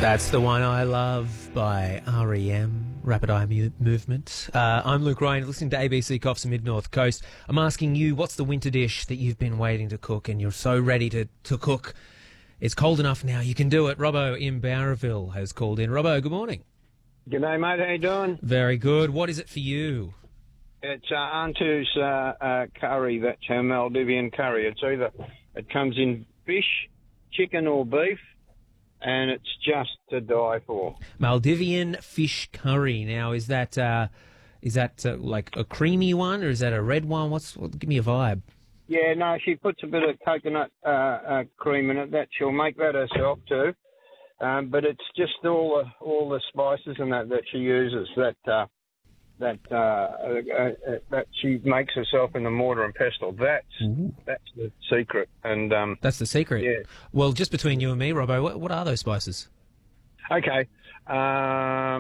That's the one I love by R.E.M., Rapid Eye Movement. I'm Luke Ryan, listening to ABC Coffs Mid-North Coast. I'm asking you, what's the winter dish that you've been waiting to cook and you're so ready to cook? It's cold enough now, you can do it. Robbo in Bowraville has called in. Robbo, good morning. G'day, mate. How you doing? Very good. What is it for you? It's Auntie's curry. That's her Maldivian curry. It comes in fish, chicken or beef, and it's just to die for. Maldivian fish curry. Now, is that like a creamy one, or is that a red one? Give me a vibe. Yeah, no, she puts a bit of coconut cream in it. That she'll make that herself too. But it's just all the spices and that she uses that she makes herself in the mortar and pestle. That's the secret. And that's the secret. Yeah. Well, just between you and me, Robbo, what are those spices? Okay. Are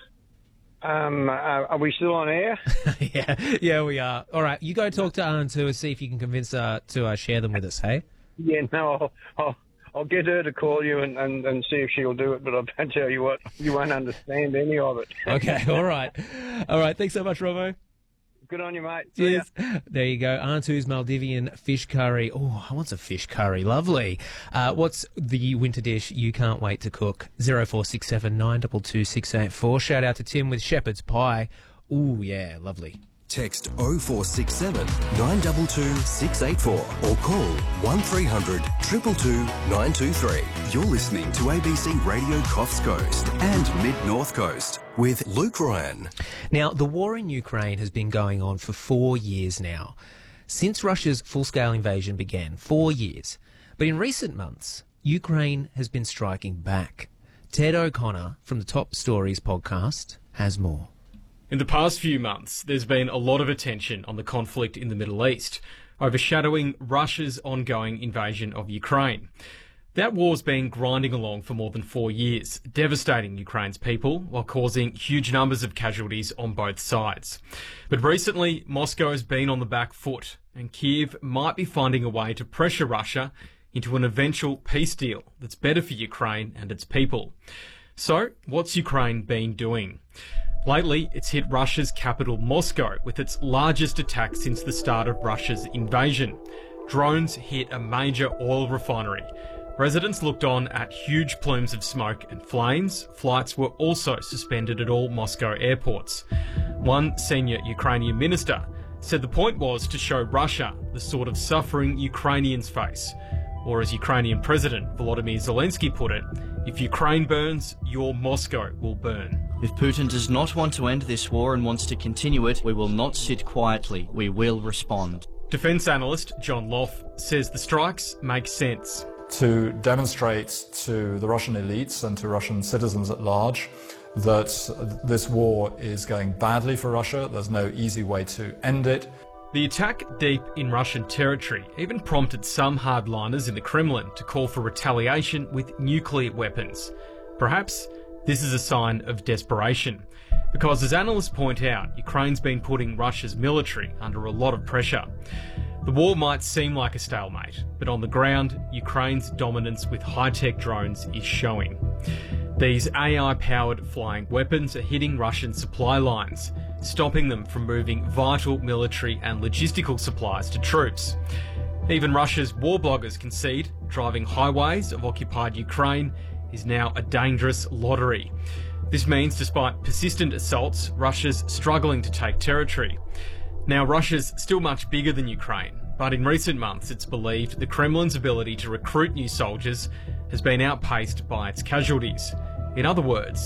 we still on air? yeah, we are. All right, you go talk to Aunt to see if you can convince her to share them with us. Hey. Yeah, no, I'll get her to call you and see if she'll do it, but I'll tell you what, you won't understand any of it. Okay, all right. Thanks so much, Robbo. Good on you, mate. Cheers. There you go. Auntie's Maldivian fish curry. Oh, I want some fish curry. Lovely. What's the winter dish you can't wait to cook? 0467 922 684. Shout out to Tim with shepherd's pie. Ooh, yeah, lovely. Text 0467 922 684 or call 1300 222 923. You're listening to ABC Radio Coffs Coast and Mid-North Coast with Luke Ryan. Now, the war in Ukraine has been going on for 4 years now. Since Russia's full-scale invasion began, 4 years. But in recent months, Ukraine has been striking back. Ted O'Connor from the Top Stories podcast has more. In the past few months, there's been a lot of attention on the conflict in the Middle East, overshadowing Russia's ongoing invasion of Ukraine. That war's been grinding along for more than 4 years, devastating Ukraine's people while causing huge numbers of casualties on both sides. But recently, Moscow has been on the back foot, and Kyiv might be finding a way to pressure Russia into an eventual peace deal that's better for Ukraine and its people. So, what's Ukraine been doing? Lately, it's hit Russia's capital, Moscow, with its largest attack since the start of Russia's invasion. Drones hit a major oil refinery. Residents looked on at huge plumes of smoke and flames. Flights were also suspended at all Moscow airports. One senior Ukrainian minister said the point was to show Russia the sort of suffering Ukrainians face. Or as Ukrainian President Volodymyr Zelensky put it, if Ukraine burns, your Moscow will burn. If Putin does not want to end this war and wants to continue it, we will not sit quietly. We will respond. Defence analyst John Loff says the strikes make sense. To demonstrate to the Russian elites and to Russian citizens at large that this war is going badly for Russia, there's no easy way to end it. The attack deep in Russian territory even prompted some hardliners in the Kremlin to call for retaliation with nuclear weapons. Perhaps this is a sign of desperation, because as analysts point out, Ukraine's been putting Russia's military under a lot of pressure. The war might seem like a stalemate, but on the ground, Ukraine's dominance with high-tech drones is showing. These AI-powered flying weapons are hitting Russian supply lines, stopping them from moving vital military and logistical supplies to troops. Even Russia's war bloggers concede driving highways of occupied Ukraine is now a dangerous lottery. This means despite persistent assaults, Russia's struggling to take territory. Now, Russia's still much bigger than Ukraine, but in recent months it's believed the Kremlin's ability to recruit new soldiers has been outpaced by its casualties. In other words,